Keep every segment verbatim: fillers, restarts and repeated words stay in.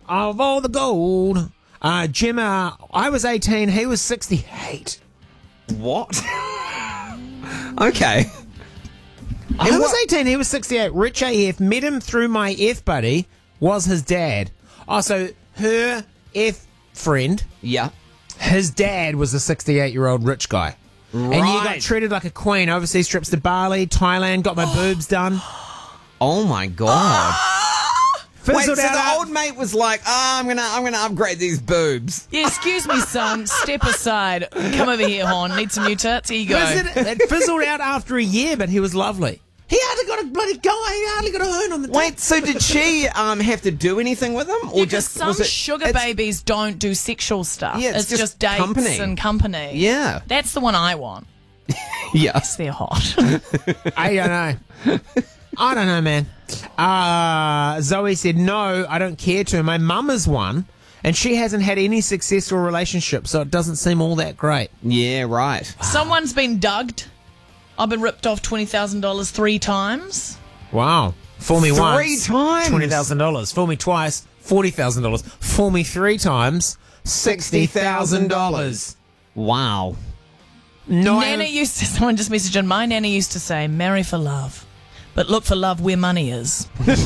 of all the gold. Uh, Jim, uh, I was eighteen, he was sixty-eight. What? Okay. I was eighteen, he was sixty-eight. Rich A F, met him through my F buddy, was his dad. Oh, so her F friend, Yeah. his dad was a sixty-eight-year-old rich guy. Right. And you got treated like a queen. Overseas trips to Bali, Thailand, got my boobs done. Oh my god. Wait, so Fizzled the out. old mate was like, oh, I'm gonna I'm gonna upgrade these boobs. Yeah, excuse me, son. Step aside. Come over here, Horn. Need some new tits? Here you go. Fizzled, it fizzled out after a year, but he was lovely. He hardly got a bloody guy. He hardly got a hone on the Wait, so did she um have to do anything with him, or Yeah, 'cause just some was it, sugar it's- babies don't do sexual stuff. Yeah, it's it's just just, dates company. and company. Yeah. That's the one I want. Yes. They're hot. I don't know. I don't know, man. Uh, Zoe said, no, I don't care to. My mum is one, and she hasn't had any successful relationship, so it doesn't seem all that great. Yeah, right. Someone's been dugged. I've been ripped off twenty thousand dollars three times. Wow. Fool me Three once. times? twenty thousand dollars. Fool me twice. forty thousand dollars. Fool me three times. sixty thousand dollars. Wow. No, Nana used to, someone just messaged in, my Nana used to say, marry for love, but look for love where money is.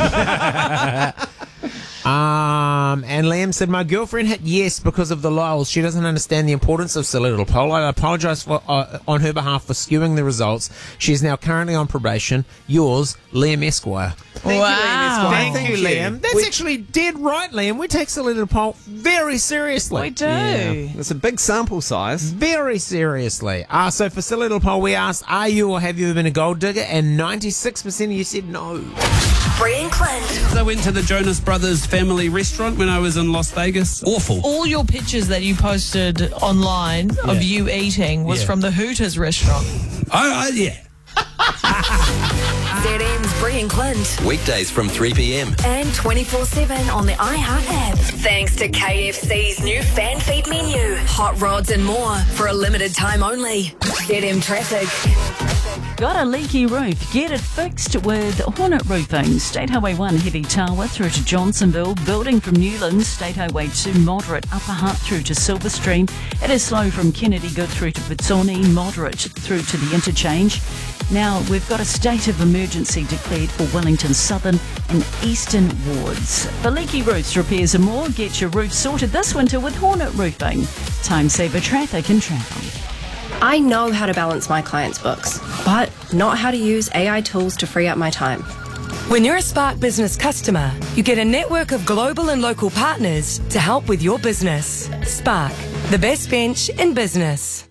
Um, and Liam said, my girlfriend hit yes because of the lols. She doesn't understand the importance of silly little poll. I apologise for, uh, on her behalf for skewing the results. She is now currently on probation. Yours, Liam Esquire. Thank Wow. you, Liam Esquire. Thank, you, Liam. That's We- actually dead right, Liam. We take silly little poll very seriously. We do. Yeah. It's a big sample size. Very seriously. Uh, so for silly little poll, we asked, are you or have you ever been a gold digger? And ninety-six percent of you said no. Bree and Clint. I went to the Jonas Brothers family restaurant when I was in Las Vegas. Awful. All your pictures that you posted online of you eating was Yeah. from the Hooters restaurant. Oh, I, yeah. Z M's Bree and Clint. Weekdays from three p.m. And twenty-four seven on the iHeart app. Thanks to K F C's new fan feed menu. Hot rods and more for a limited time only. Z M Traffic. Got a leaky roof? Get it fixed with Hornet Roofing. State Highway one Heavy Tower through to Johnsonville. Building from Newlands. State Highway two Moderate Upper Hutt through to Silverstream. It is slow from Kennedy Good through to Pitsoni. Moderate through to the interchange. Now, we've got a state of emergency declared for Wellington Southern and Eastern wards. For leaky roofs, repairs and more, get your roof sorted this winter with Hornet Roofing. Time saver traffic and travel. I know how to balance my clients' books, but not how to use A I tools to free up my time. When you're a Spark Business customer, you get a network of global and local partners to help with your business. Spark, the best bench in business.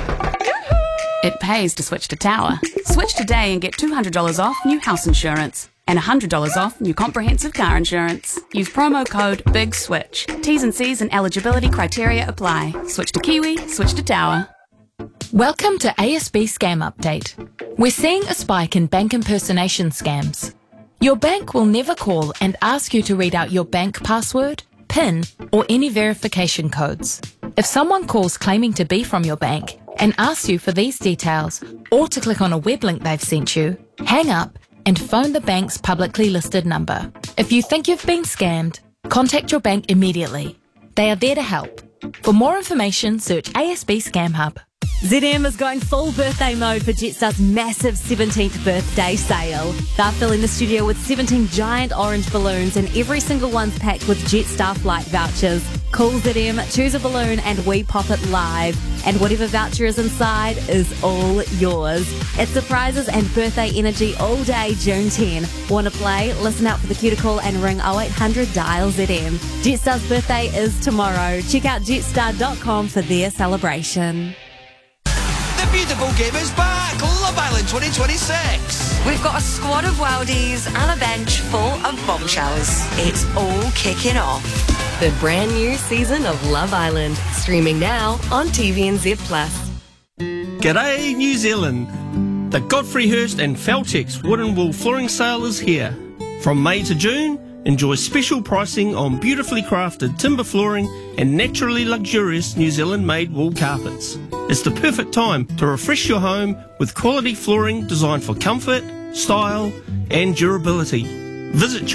It pays to switch to Tower. Switch today and get two hundred dollars off new house insurance and one hundred dollars off new comprehensive car insurance. Use promo code BIGSWITCH. T's and C's and eligibility criteria apply. Switch to Kiwi, switch to Tower. Welcome to A S B Scam Update. We're seeing a spike in bank impersonation scams. Your bank will never call and ask you to read out your bank password, PIN, or any verification codes. If someone calls claiming to be from your bank and asks you for these details or to click on a web link they've sent you, hang up and phone the bank's publicly listed number. If you think you've been scammed, contact your bank immediately. They are there to help. For more information, search A S B Scam Hub. Z M is going full birthday mode for Jetstar's massive seventeenth birthday sale. They're filling the studio with seventeen giant orange balloons, and every single one's packed with Jetstar flight vouchers. Call Z M, choose a balloon, and we pop it live. And whatever voucher is inside is all yours. It's surprises and birthday energy all day June tenth. Want to play? Listen out for the cuticle and ring oh eight hundred dial Z M. Jetstar's birthday is tomorrow. Check out jetstar dot com for their celebration. The beautiful game is back! Love Island twenty twenty-six! We've got a squad of worldies and a bench full of bombshells. It's all kicking off. The brand new season of Love Island, streaming now on T V N Z plus. G'day, New Zealand. The Godfrey Hirst and Feltex Wooden Wool Flooring Sale is here. From May to June, enjoy special pricing on beautifully crafted timber flooring and naturally luxurious New Zealand-made wool carpets. It's the perfect time to refresh your home with quality flooring designed for comfort, style and durability. Visit